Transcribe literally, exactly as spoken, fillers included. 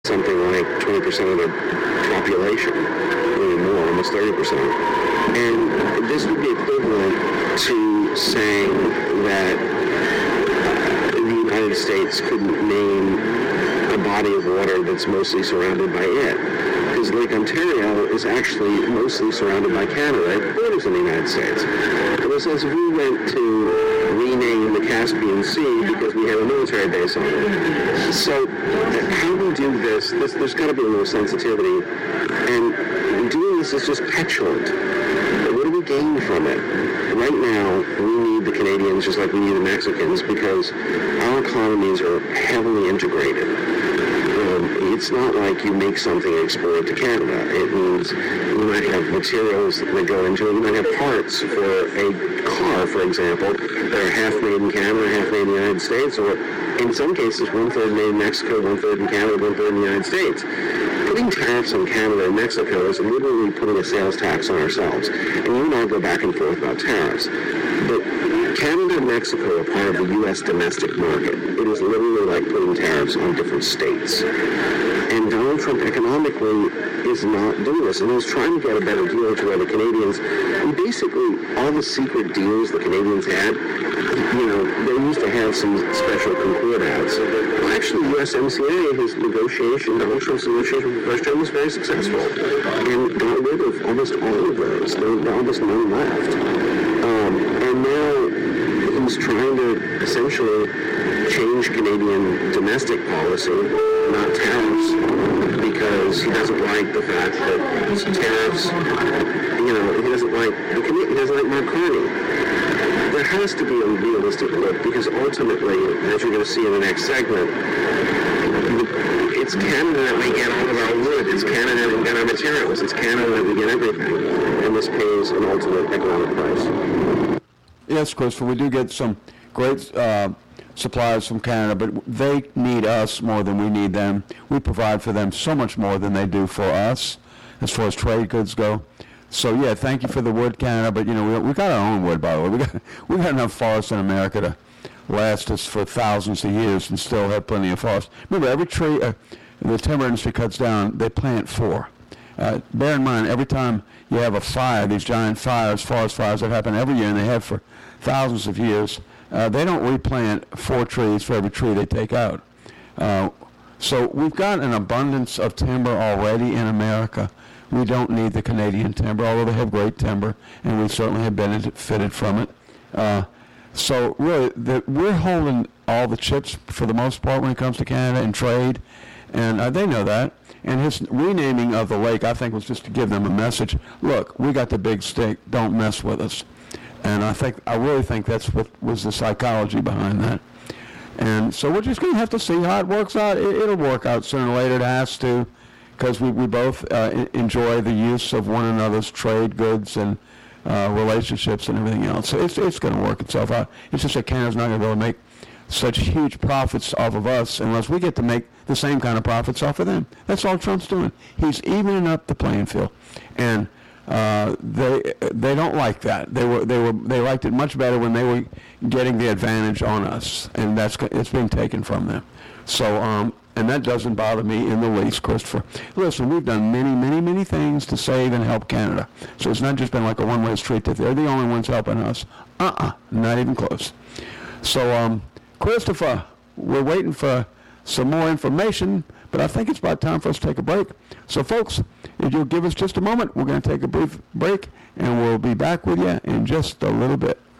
something like twenty percent of the population, maybe more, almost thirty percent. And this would be equivalent to saying that the United States couldn't name a body of water that's mostly surrounded by it. Because Lake Ontario is actually mostly surrounded by Canada. It borders on the United States. It was as if we went to rename the Caspian Sea because we have a military base on it. So how we do this, this there's got to be a little sensitivity. And doing this is just petulant. What do we gain from it? Right now, we need the Canadians just like we need the Mexicans because our economies are heavily integrated. Um, it's not like you make something and export it to Canada. It means you might have materials that go into it. You might have parts for a car, for example, that are half made in Canada, half made in the United States, or in some cases, one-third made in Mexico, one-third in Canada, one-third in the United States. Putting tariffs on Canada and Mexico is literally putting a sales tax on ourselves. And you and I go back and forth about tariffs. But Canada and Mexico are part of the U S domestic market. It is literally like putting tariffs on different states. And Donald Trump economically is not doing this. And he's trying to get a better deal to where the Canadians, and basically all the secret deals the Canadians had, you know, they used to have some special concordats. Well, actually, U S M C A, his negotiation, Donald Trump's negotiation with the first term was very successful. And got rid of almost all of those. There were almost none left. Um, and now he's trying to essentially change Canadian domestic policy, not tariffs, because he doesn't like the fact that tariffs, you know, he doesn't like, he doesn't like Mark Carney. There has to be a realistic look because ultimately, as you're going to see in the next segment, it's Canada that we get all of our wood. It's Canada that we get our materials. It's Canada that we get everything. And this pays an ultimate economic price. Yes, Christopher, we do get some great uh, supplies from Canada, but they need us more than we need them. We provide for them so much more than they do for us as far as trade goods go. So, yeah, thank you for the wood, Canada, but, you know, we, we got our own wood, by the way. We got, we got enough forests in America to last us for thousands of years and still have plenty of forests. Remember, every tree uh, the timber industry cuts down, they plant four. Uh, bear in mind, every time you have a fire, these giant fires, forest fires that happen every year, and they have for thousands of years, uh, they don't replant four trees for every tree they take out. Uh, so we've got an abundance of timber already in America. We don't need the Canadian timber, although they have great timber, and we certainly have benefited from it. Uh, so really, the, we're holding all the chips for the most part when it comes to Canada and trade, and uh, they know that. And his renaming of the lake, I think, was just to give them a message. Look, we got the big stick. Don't mess with us. And I think, I really think that's what was the psychology behind that. And so we're just going to have to see how it works out. It, it'll work out sooner or later. It has to, because we, we both uh, enjoy the use of one another's trade goods and uh, relationships and everything else. So it's, it's going to work itself out. It's just that Canada's not going to be able to make such huge profits off of us unless we get to make the same kind of profits off of them. That's all Trump's doing. He's evening up the playing field, and uh, they they don't like that. They were they were they liked it much better when they were getting the advantage on us, and that's it's being taken from them. So um, and that doesn't bother me in the least, Christopher. Listen, we've done many many many things to save and help Canada. So it's not just been like a one-way street that they're the only ones helping us. Uh-uh, not even close. So um. Christopher, we're waiting for some more information, but I think it's about time for us to take a break. So, folks, if you'll give us just a moment, we're going to take a brief break, and we'll be back with you in just a little bit.